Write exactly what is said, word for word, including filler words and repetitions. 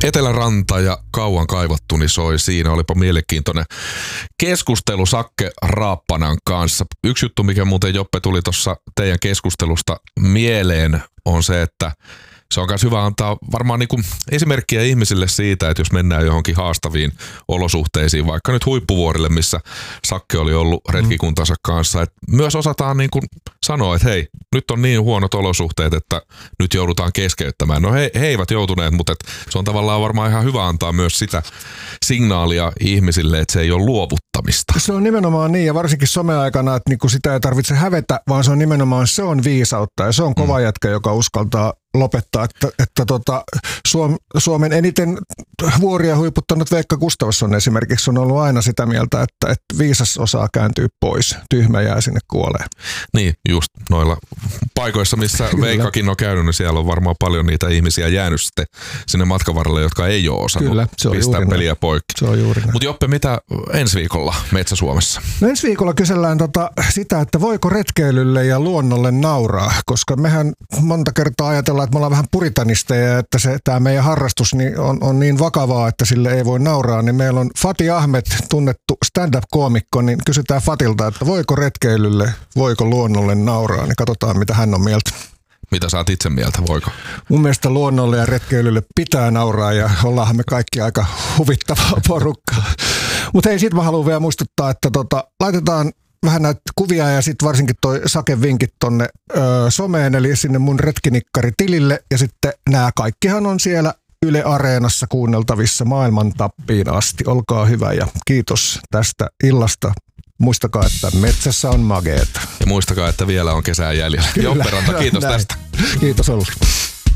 Eteläranta ja kauan kaivattuni soi siinä. Olipa mielenkiintoinen keskustelu Sakke Raappanan kanssa. Yksi juttu, mikä muuten Joppe tuli tuossa teidän keskustelusta mieleen, on se, että se on myös hyvä antaa varmaan niin kuin esimerkkiä ihmisille siitä, että jos mennään johonkin haastaviin olosuhteisiin, vaikka nyt huippuvuorille, missä Sakke oli ollut retkikuntansa kanssa, että myös osataan niin kuin sanoa, että hei, nyt on niin huonot olosuhteet, että nyt joudutaan keskeyttämään. No he, he eivät joutuneet, mutta et se on tavallaan varmaan ihan hyvä antaa myös sitä signaalia ihmisille, että se ei ole luovuttamista. Se on nimenomaan niin, ja varsinkin someaikana, että niinku sitä ei tarvitse hävetä, vaan se on nimenomaan, se on viisautta, ja se on kova mm. jätkä, joka uskaltaa lopettaa, että, että tota, Suom, Suomen eniten vuoria huiputtanut Veikka Gustafsson esimerkiksi on ollut aina sitä mieltä, että, että viisas osaa kääntyä pois, tyhmä jää sinne kuoleen. Niin, just noilla paikoissa, missä Veikkakin on käynyt, niin siellä on varmaan paljon niitä ihmisiä jäänyt sitten sinne matkan varrelle, jotka ei ole osannut Kyllä, pistää peliä poikki. Se on juuri näin. Mutta Joppe, mitä ensi viikolla Metsä-Suomessa? No ensi viikolla kysellään tota sitä, että voiko retkeilylle ja luonnolle nauraa, koska mehän monta kertaa ajatellaan, että me ollaan vähän puritanisteja, että se, tämä meidän harrastus niin on, on niin vakavaa, että sille ei voi nauraa, niin meillä on Fatih Ahmed, tunnettu stand-up-koomikko, niin kysytään Fatilta, että voiko retkeilylle, voiko luonnolle nauraa, niin katsotaan, mitä hän on mieltä. Mitä sä oot itse mieltä, voiko? Mun mielestä luonnolle ja retkeilylle pitää nauraa ja ollaanhan me kaikki aika huvittavaa porukkaa. Mutta hei, sit mä haluan vielä muistuttaa, että tota, laitetaan vähän näitä kuvia ja sitten varsinkin toi Saken vinkit tonne ö, someen, eli sinne mun retkinikkari-tilille. Ja sitten nämä kaikkihan on siellä Yle Areenassa kuunneltavissa maailman tappiin asti. Olkaa hyvä ja kiitos tästä illasta. Muistakaa, että metsässä on mageeta. Ja muistakaa, että vielä on kesää jäljellä. Joppe Ranta, kiitos näin. tästä. Kiitos ollut.